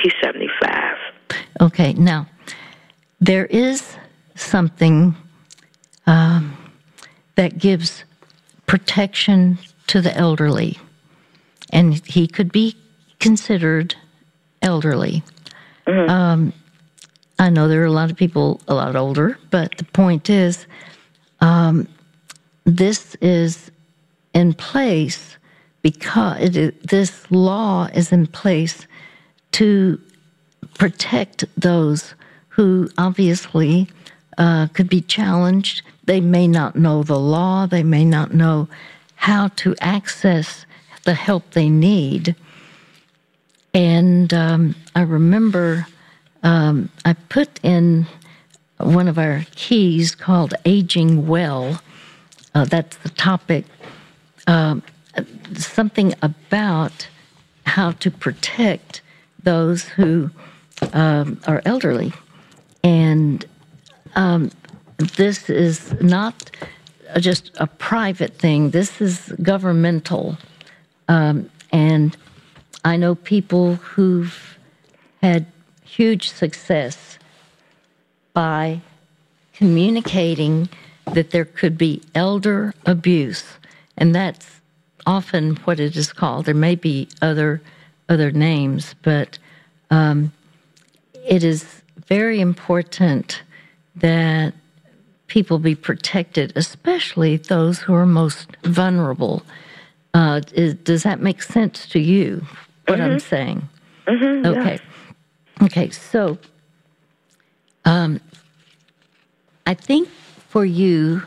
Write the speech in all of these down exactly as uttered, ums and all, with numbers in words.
He's seventy-five. Okay, now, there is something um, that gives protection to the elderly, and he could be considered elderly. Mm-hmm. Um, I know there are a lot of people a lot older, but the point is, um, this is in place because it is, this law is in place to protect those who obviously uh, could be challenged. They may not know the law. They may not know how to access the help they need. And um, I remember um, I put in one of our keys called Aging Well. Uh, that's the topic. Um, something about how to protect those who um, are elderly. And um, this is not just a private thing. This is governmental. Um, and I know people who've had huge success by communicating that there could be elder abuse. And that's often what it is called. There may be other other names, but um, it is very important that people be protected, especially those who are most vulnerable. Uh, is, does that make sense to you, what mm-hmm. I'm saying? Mm-hmm, okay. Yeah. Okay, so um, I think for you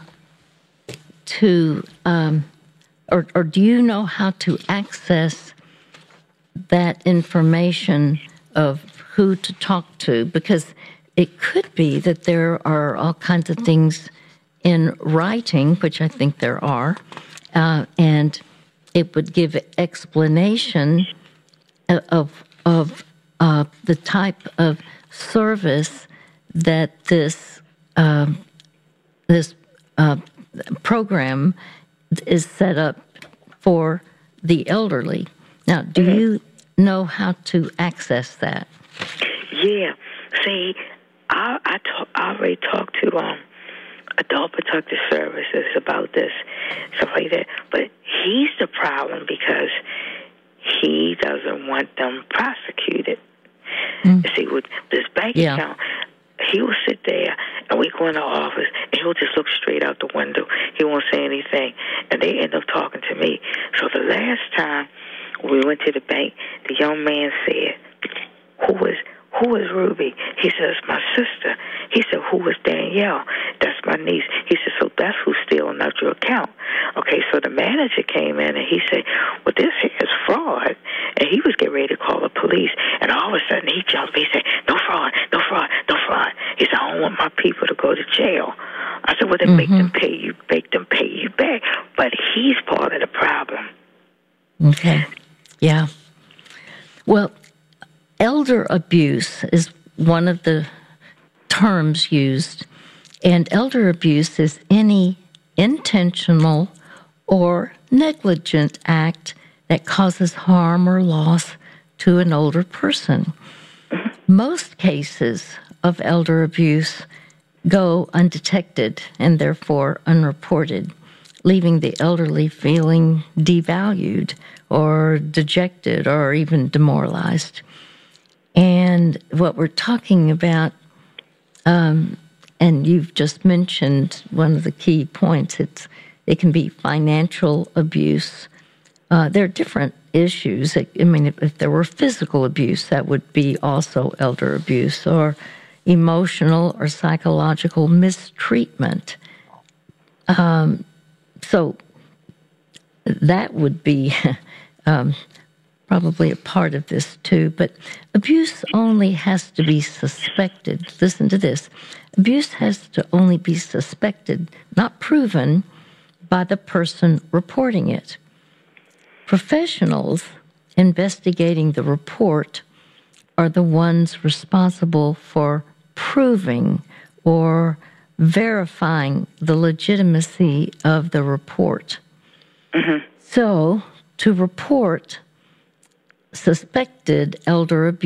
to, um, or, or do you know how to access that information of who to talk to? Because it could be that there are all kinds of things in writing, which I think there are, uh, and it would give explanation of of uh, the type of service that this uh, this uh, program is set up for the elderly. Now, do mm-hmm. you know how to access that? Yeah. See, I I, talk, I already talked to um Adult Protective Services about this, stuff like that. But he's the problem because he doesn't want them prosecuted. Mm. See, with this bank yeah. account, he will sit there and we go in the office and he'll just look straight out the window. He won't say anything. And they end up talking to me. So the last time we went to the bank, the young man said, who is who is Ruby? He says, my sister. He said, who is Danielle? That's my niece. He said, so that's who's stealing out your account. Okay, so the manager came in and he said, well, this here is fraud. And he was getting ready to call the police. And all of a sudden he jumped. He said, no fraud, no fraud, no fraud. He said, I don't want my people to go to jail. I said, well, then mm-hmm. make them pay you, make them pay you back. But he's part of the problem. Okay. Yeah. Well, elder abuse is one of the terms used, and elder abuse is any intentional or negligent act that causes harm or loss to an older person. Most cases of elder abuse go undetected and therefore unreported, leaving the elderly feeling devalued or dejected or even demoralized. And what we're talking about, um, and you've just mentioned one of the key points, it's it can be financial abuse. Uh, there are different issues. I mean, if, if there were physical abuse, that would be also elder abuse, or emotional or psychological mistreatment. Um, so that would be um, probably a part of this too. But abuse only has to be suspected. Listen to this. Abuse has to only be suspected, not proven, by the person reporting it. Professionals investigating the report are the ones responsible for proving or verifying the legitimacy of the report. Mm-hmm. So, to report suspected elder abuse